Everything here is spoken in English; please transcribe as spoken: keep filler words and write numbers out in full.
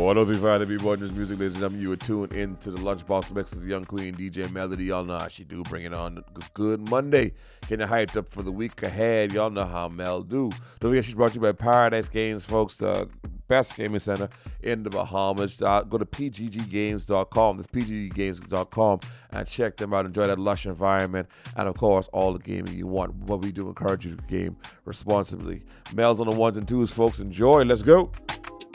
one oh three point five W Boy News Music, ladies and gentlemen. You were tuned into the Lunchbox Mix of the Young Queen, D J Melody. Y'all know how she do, bring it on. It's good Monday. Getting hyped up for the week ahead. Y'all know how Mel do. Don't forget, she's brought to you by Paradise Games, folks, the best gaming center in the Bahamas. Uh, go to P G G games dot com. That's P G G games dot com and check them out. Enjoy that lush environment. And, of course, all the gaming you want. What we do encourage you to game responsibly. Mel's on the ones and twos, folks. Enjoy. Let's go.